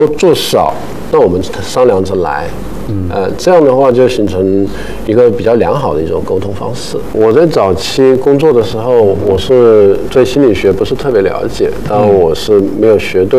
做少，那我们商量着来。这样的话就形成一个比较良好的一种沟通方式。我在早期工作的时候，我是对心理学不是特别了解，当然我是没有学对